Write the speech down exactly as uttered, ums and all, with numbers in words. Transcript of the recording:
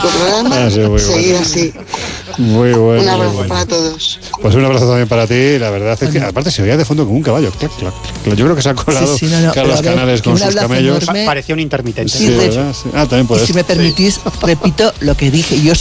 fantástico programa. Ah, sí, muy Seguir bueno. así. Muy bueno. Un abrazo muy bueno. para todos. Pues un abrazo también para ti. La verdad es que aparte se oía de fondo como un caballo. Clac, clac, clac. Yo creo que se ha colado Sí, sí, no, no, Carlos pero a ver, Canales que con un sus abrazo camellos. enorme. Parecía un intermitente. Sí, Sí, de- ¿verdad? Sí. Ah, también Y puedes. si me permitís, repito lo que dije. Yo